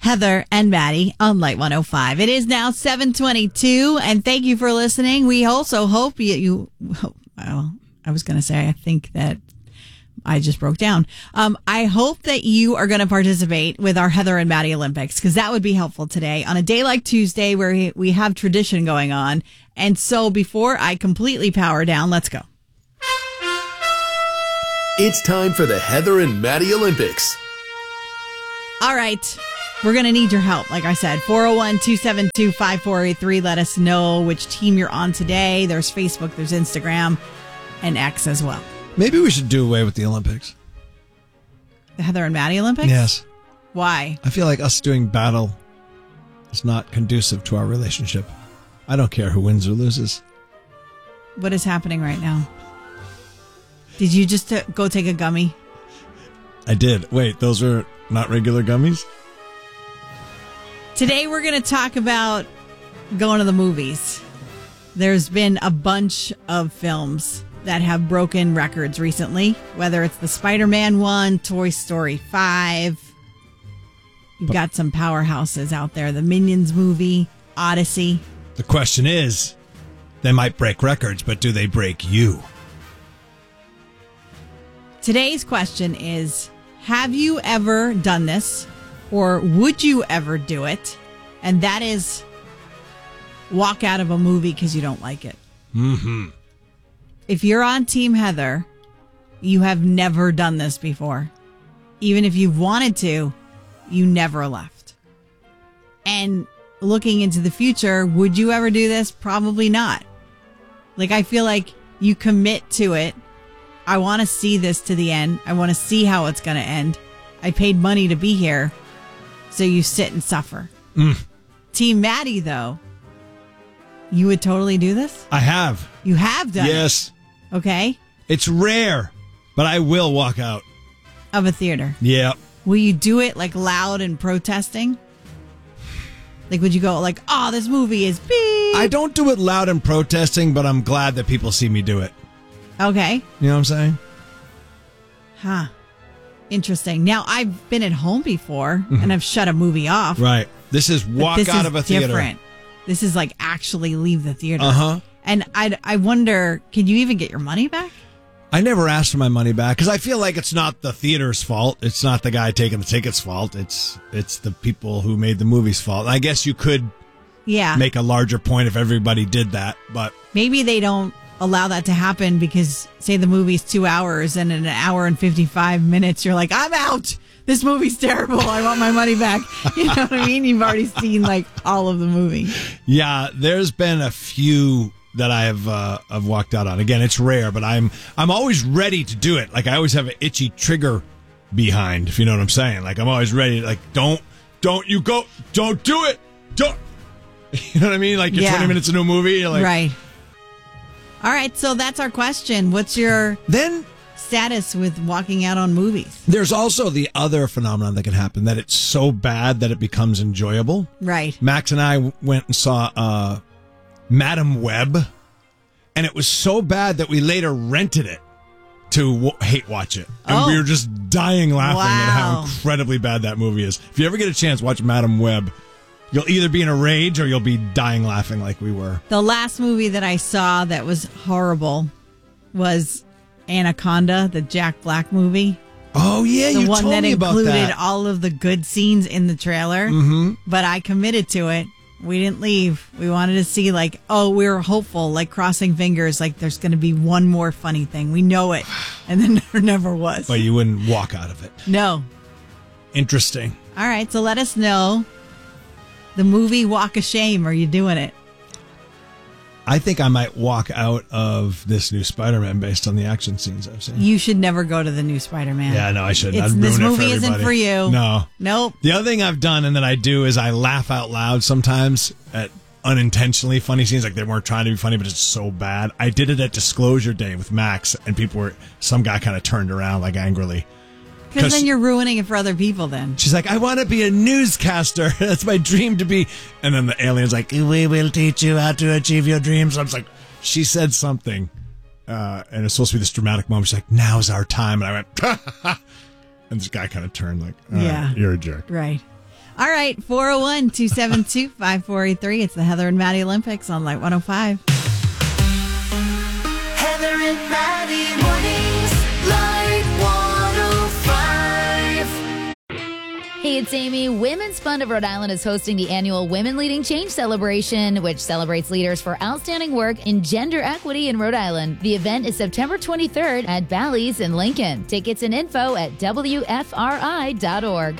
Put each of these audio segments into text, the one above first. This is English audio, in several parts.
Heather and Maddie on Light 105. It is now 7:22, and thank you for listening. We also hope well, I was going to say, I think that I just broke down. I hope that you are going to participate with our Heather and Maddie Olympics, because that would be helpful today on a day like Tuesday where we have tradition going on. And so before I completely power down, let's go. It's time for the Heather and Maddie Olympics. All right. We're going to need your help. Like I said, 401-272-5483. Let us know which team you're on today. There's Facebook, there's Instagram, and X as well. Maybe we should do away with the Olympics. The Heather and Maddie Olympics? Yes. Why? I feel like us doing battle is not conducive to our relationship. I don't care who wins or loses. What is happening right now? Did you just go take a gummy? I did. Wait, those are not regular gummies? Today we're going to talk about going to the movies. There's been a bunch of films that have broken records recently, whether it's the Spider-Man one, Toy Story 5. You've got some powerhouses out there. The Minions movie, Odyssey. The question is, they might break records, but do they break you? Today's question is, have you ever done this, or would you ever do it? And that is walk out of a movie because you don't like it. Mm-hmm. If you're on Team Heather, you have never done this before. Even if you've wanted to, you never left. And looking into the future, would you ever do this? Probably not. Like, I feel like you commit to it. I want to see this to the end. I want to see how it's going to end. I paid money to be here. So you sit and suffer. Team Maddie, though, you would totally do this? I have. You have done it? Yes. Okay. It's rare, but I will walk out. Of a theater? Yeah. Will you do it like loud and protesting? Like, would you go like, oh, this movie is beep? I don't do it loud and protesting, but I'm glad that people see me do it. Okay. You know what I'm saying? Huh. Interesting. Now, I've been at home before, and I've shut a movie off. Right. This is walk out of a theater. Different. This is like actually leave the theater. Uh-huh. And I wonder, can you even get your money back? I never asked for my money back because I feel like it's not the theater's fault. It's not the guy taking the ticket's fault. It's the people who made the movie's fault. I guess you could make a larger point if everybody did that, but maybe they don't allow that to happen because, say, the movie's 2 hours and in an hour and 55 minutes, you're like, I'm out. This movie's terrible. I want my money back. You know what I mean? You've already seen like all of the movie. Yeah, there's been a few that I've walked out on. Again, it's rare, but I'm always ready to do it. Like, I always have an itchy trigger behind, if you know what I'm saying. Like, I'm always ready. Like, don't you go, don't do it. Don't. You know what I mean? Like, you're 20 minutes into a movie. You're like, right. All right, so that's our question. What's your status with walking out on movies? There's also the other phenomenon that can happen, that it's so bad that it becomes enjoyable. Right. Max and I went and saw Madam Web, and it was so bad that we later rented it to hate watch it. And we were just dying laughing at how incredibly bad that movie is. If you ever get a chance, watch Madam Web. You'll either be in a rage or you'll be dying laughing like we were. The last movie that I saw that was horrible was Anaconda, the Jack Black movie. Oh, yeah, you told me about that. The one that included all of the good scenes in the trailer. Mm-hmm. But I committed to it. We didn't leave. We wanted to see, like, we were hopeful, like crossing fingers, like there's going to be one more funny thing. We know it. And then there never was. But you wouldn't walk out of it. No. Interesting. All right, so let us know. The movie Walk of Shame, are you doing it? I think I might walk out of this new Spider-Man based on the action scenes I've seen. You should never go to the new Spider-Man. Yeah, no, I shouldn't. I'd ruin this it for movie everybody. isn't for you. No. Nope. The other thing I've done and that I do is I laugh out loud sometimes at unintentionally funny scenes. Like, they weren't trying to be funny, but it's so bad. I did it at Disclosure Day with Max, and some guy kind of turned around like angrily. Because then you're ruining it for other people then. She's like, I want to be a newscaster. That's my dream to be. And then the alien's like, we will teach you how to achieve your dreams. I was like, she said something. And it's supposed to be this dramatic moment. She's like, now's our time. And I went, and this guy kind of turned like, you're a jerk. Right. All right, 401-272-5483. It's the Heather and Maddie Olympics on Light 105. Heather and Maddie mornings, Light 105. Hey, it's Amy. Women's Fund of Rhode Island is hosting the annual Women Leading Change celebration, which celebrates leaders for outstanding work in gender equity in Rhode Island. The event is September 23rd at Bally's in Lincoln. Tickets and info at WFRI.org.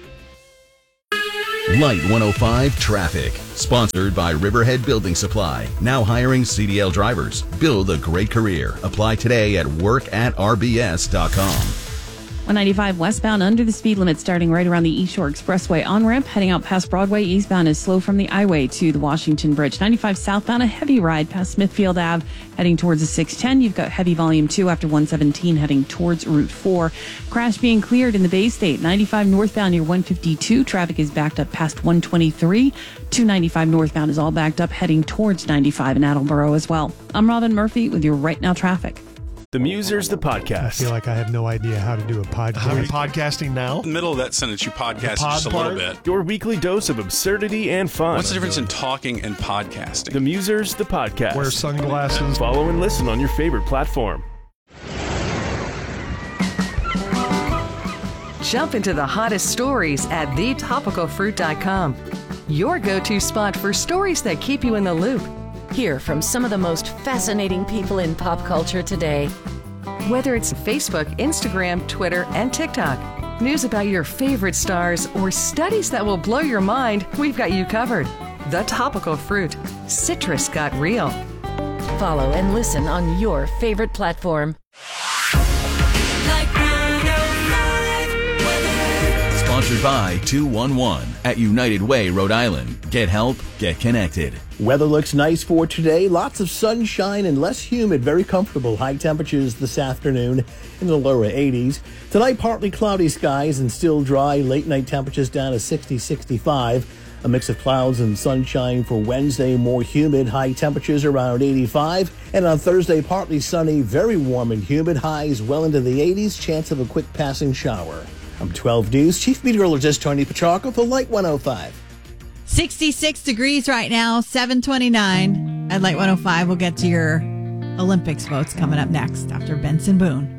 Light 105 Traffic. Sponsored by Riverhead Building Supply. Now hiring CDL drivers. Build a great career. Apply today at work@rbs.com. 195 westbound under the speed limit starting right around the East Shore Expressway on-ramp. Heading out past Broadway eastbound is slow from the I-Way to the Washington Bridge. 95 southbound, a heavy ride past Smithfield Ave heading towards the 610. You've got heavy volume 2 after 117 heading towards Route 4. Crash being cleared in the Bay State. 95 northbound near 152. Traffic is backed up past 123. 295 northbound is all backed up heading towards 95 in Attleboro as well. I'm Robin Murphy with your Right Now Traffic. The Musers, the podcast. I feel like I have no idea how to do a podcast. Are we podcasting now? In the middle of that sentence, you podcast just a little bit. Your weekly dose of absurdity and fun. What's the difference in talking and podcasting? The Musers, the podcast. Wear sunglasses. Follow and listen on your favorite platform. Jump into the hottest stories at thetopicalfruit.com. Your go-to spot for stories that keep you in the loop. Hear from some of the most fascinating people in pop culture today. Whether it's Facebook, Instagram, Twitter, and TikTok, news about your favorite stars, or studies that will blow your mind, we've got you covered. The Topical Fruit. Citrus got real. Follow and listen on your favorite platform. Sponsored by 211 at United Way, Rhode Island. Get help, get connected. Weather looks nice for today. Lots of sunshine and less humid. Very comfortable. High temperatures this afternoon in the lower 80s. Tonight, partly cloudy skies and still dry. Late night temperatures down to 60, 65. A mix of clouds and sunshine for Wednesday. More humid. High temperatures around 85. And on Thursday, partly sunny. Very warm and humid. Highs well into the 80s. Chance of a quick passing shower. I'm 12 News Chief Meteorologist Tony Petrarca for Light 105. 66 degrees right now, 7:29 at Light 105. We'll get to your Olympics votes coming up next after Benson Boone.